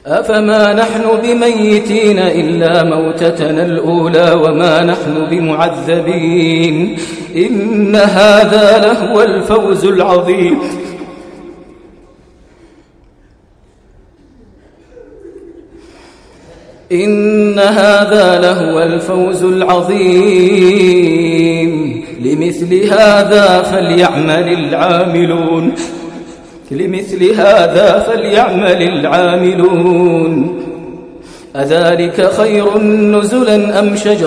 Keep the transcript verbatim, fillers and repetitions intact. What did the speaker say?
أفما نحن بميتين إلا موتتنا الأولى وما نحن بمعذبين إن هذا لهو الفوز العظيم إن هذا لهو الفوز العظيم لمثل هذا فليعمل العاملون لمثل هذا فليعمل العاملون أذلك خير نزلا أم شجر